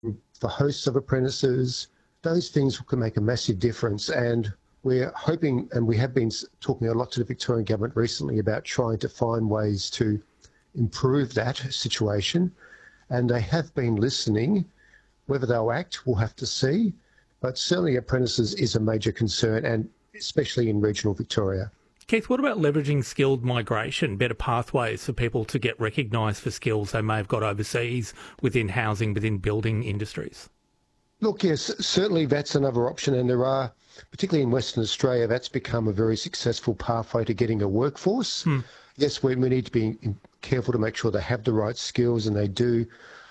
for hosts of apprentices. Those things can make a massive difference. And we're hoping, and we have been talking a lot to the Victorian government recently about trying to find ways to improve that situation. And they have been listening. Whether they'll act, we'll have to see. But certainly apprentices is a major concern, and especially in regional Victoria. Keith, what about leveraging skilled migration, better pathways for people to get recognised for skills they may have got overseas within housing, within building industries? Look, yes, certainly that's another option, and there are, particularly in Western Australia, that's become a very successful pathway to getting a workforce. Yes, we need to be careful to make sure they have the right skills and they do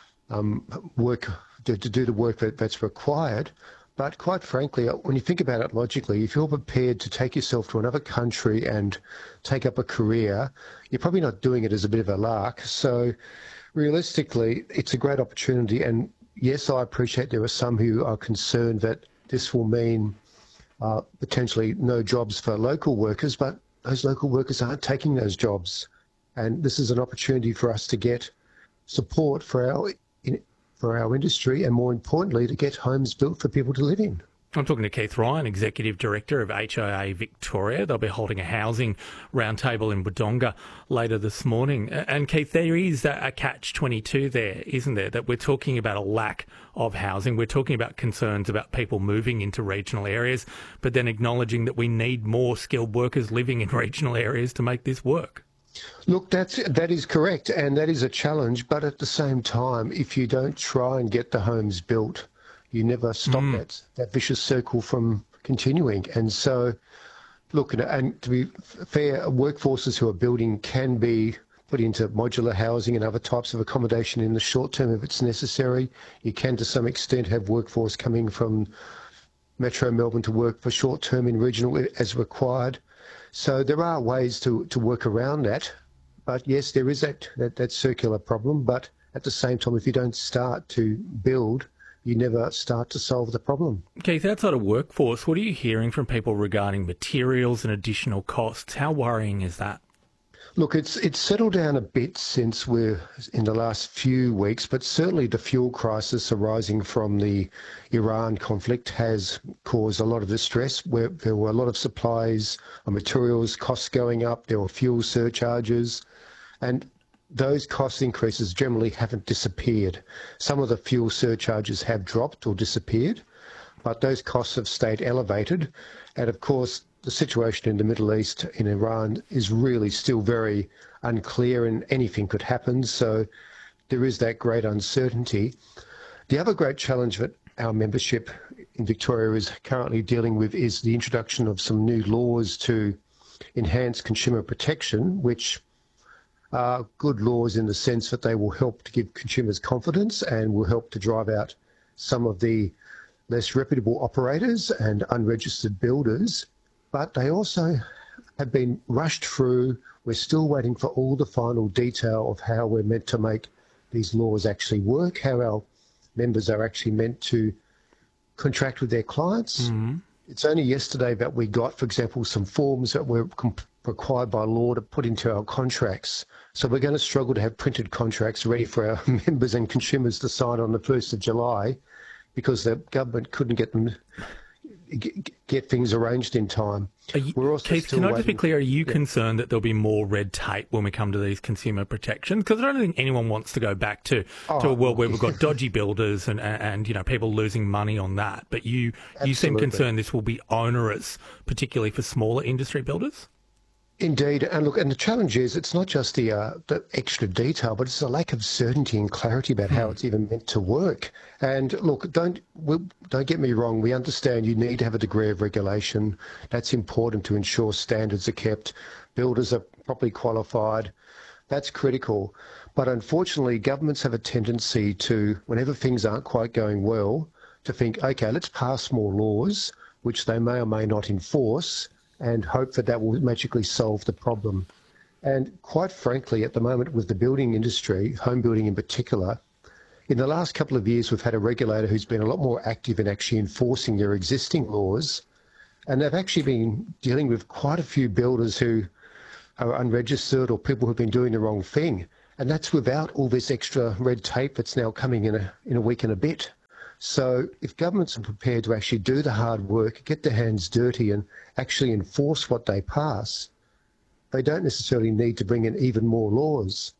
work to do the work that's required. But quite frankly, when you think about it logically, if you're prepared to take yourself to another country and take up a career, you're probably not doing it as a bit of a lark. So realistically, it's a great opportunity. And yes, I appreciate there are some who are concerned that this will mean potentially no jobs for local workers, but those local workers aren't taking those jobs. And this is an opportunity for us to get support for our industry, and more importantly, to get homes built for people to live in. I'm talking to Keith Ryan, Executive Director of HIA Victoria. They'll be holding a housing roundtable in Wodonga later this morning. And Keith, there is a catch-22 there, isn't there? That we're talking about a lack of housing. We're talking about concerns about people moving into regional areas, but then acknowledging that we need more skilled workers living in regional areas to make this work. Look, that is correct, and that is a challenge. But at the same time, if you don't try and get the homes built, you never stop that vicious circle from continuing. And so, look, and to be fair, workforces who are building can be put into modular housing and other types of accommodation in the short term if it's necessary. You can, to some extent, have workforce coming from Metro Melbourne to work for short term in regional as required. So there are ways to work around that. But yes, there is that circular problem. But at the same time, if you don't start to build, you never start to solve the problem. Keith, outside of workforce, what are you hearing from people regarding materials and additional costs? How worrying is that? Look, it's settled down a bit since we're in the last few weeks, but certainly the fuel crisis arising from the Iran conflict has caused a lot of distress, where there were a lot of supplies of materials, costs going up, there were fuel surcharges, and those cost increases generally haven't disappeared. Some of the fuel surcharges have dropped or disappeared, but those costs have stayed elevated. And of course, the situation in the Middle East, in Iran, is really still very unclear, and anything could happen. So there is that great uncertainty. The other great challenge that our membership in Victoria is currently dealing with is the introduction of some new laws to enhance consumer protection, which are good laws in the sense that they will help to give consumers confidence and will help to drive out some of the less reputable operators and unregistered builders. But they also have been rushed through. We're still waiting for all the final detail of how we're meant to make these laws actually work, how our members are actually meant to contract with their clients. It's only yesterday that we got, for example, some forms that were required by law to put into our contracts. So we're going to struggle to have printed contracts ready for our members and consumers to sign on the 1st of July because the government couldn't get things arranged in time. We're also Keith, can I just be clear, are you concerned that there'll be more red tape when we come to these consumer protections? Because I don't think anyone wants to go back to a world where we've got dodgy builders and you know, people losing money on that. But you seem concerned this will be onerous, particularly for smaller industry builders? Indeed, and look, and the challenge is it's not just the extra detail, but it's the lack of certainty and clarity about how it's even meant to work. And look, don't get me wrong. We understand you need to have a degree of regulation. That's important to ensure standards are kept, builders are properly qualified. That's critical. But unfortunately, governments have a tendency to, whenever things aren't quite going well, to think, okay, let's pass more laws, which they may or may not enforce, and hope that will magically solve the problem. And quite frankly, at the moment with the building industry, home building in particular, in the last couple of years, we've had a regulator who's been a lot more active in actually enforcing their existing laws. And they've actually been dealing with quite a few builders who are unregistered or people who've been doing the wrong thing. And that's without all this extra red tape that's now coming in a week and a bit. So if governments are prepared to actually do the hard work, get their hands dirty and actually enforce what they pass, they don't necessarily need to bring in even more laws.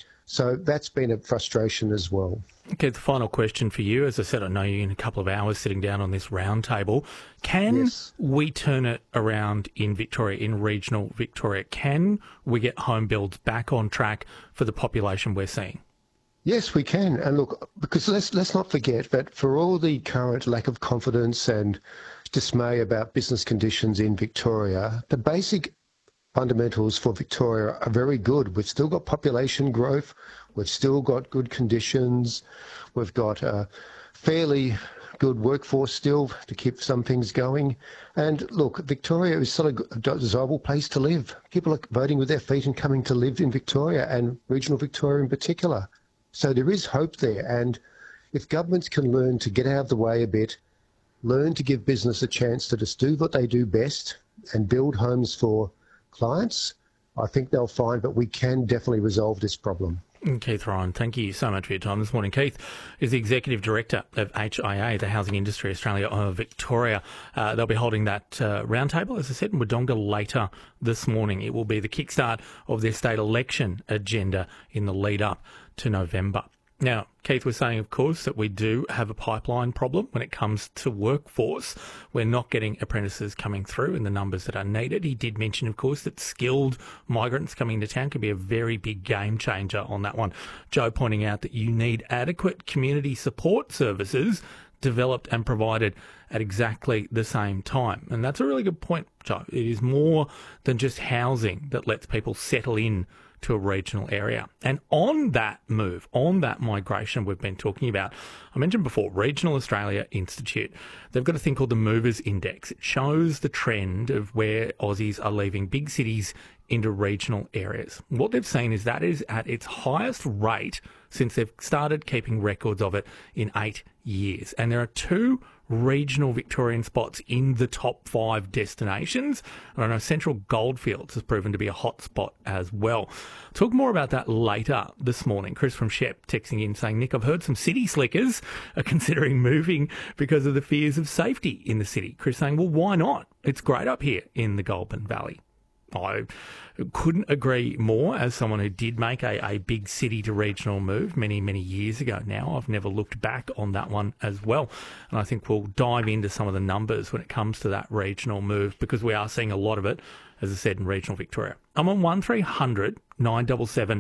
So that's been a frustration as well. Okay, the final question for you. As I said, I know you're in a couple of hours sitting down on this round table. Can we turn it around in Victoria, in regional Victoria? Can we get home builds back on track for the population we're seeing? Yes, we can. And look, because let's not forget that for all the current lack of confidence and dismay about business conditions in Victoria, the basic fundamentals for Victoria are very good. We've still got population growth. We've still got good conditions. We've got a fairly good workforce still to keep some things going. And look, Victoria is still a desirable place to live. People are voting with their feet and coming to live in Victoria, and regional Victoria in particular. So there is hope there. And if governments can learn to get out of the way a bit, learn to give business a chance to just do what they do best and build homes for clients, I think they'll find that we can definitely resolve this problem. Keith Ryan, thank you so much for your time this morning. Keith is the Executive Director of HIA, the Housing Industry Australia of Victoria. They'll be holding that roundtable, as I said, in Wodonga later this morning. It will be the kickstart of their state election agenda in the lead up to November. Now, Keith was saying, of course, that we do have a pipeline problem when it comes to workforce. We're not getting apprentices coming through in the numbers that are needed. He did mention, of course, that skilled migrants coming into town can be a very big game changer on that one. Joe pointing out that you need adequate community support services developed and provided at exactly the same time. And that's a really good point, Joe. It is more than just housing that lets people settle in to a regional area. And on that move, on that migration we've been talking about, I mentioned before, Regional Australia Institute, they've got a thing called the Movers Index. It shows the trend of where Aussies are leaving big cities into regional areas. What they've seen is that is at its highest rate since they've started keeping records of it in 8 years. And there are two regional Victorian spots in the top 5 destinations. And I know Central Goldfields has proven to be a hot spot as well. Talk more about that later this morning. Chris from Shep texting in saying, Nick, I've heard some city slickers are considering moving because of the fears of safety in the city. Chris saying, well, why not? It's great up here in the Goulburn Valley. I couldn't agree more. As someone who did make a big city to regional move many, many years ago now, I've never looked back on that one as well. And I think we'll dive into some of the numbers when it comes to that regional move, because we are seeing a lot of it, as I said, in regional Victoria. I'm on 1300 977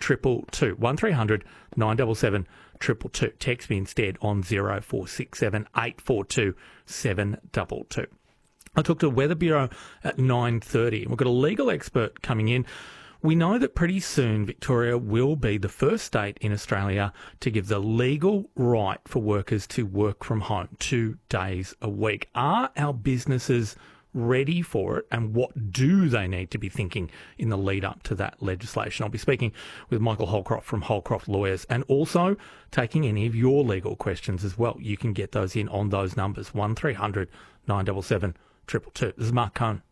222. 1300 977 222. Text me instead on 0467 842 722. I talked to the Weather Bureau at 9:30. We've got a legal expert coming in. We know that pretty soon Victoria will be the first state in Australia to give the legal right for workers to work from home 2 days a week. Are our businesses ready for it, and what do they need to be thinking in the lead up to that legislation? I'll be speaking with Michael Holcroft from Holcroft Lawyers, and also taking any of your legal questions as well. You can get those in on those numbers, 1300 977 222. This is Mark Cohn.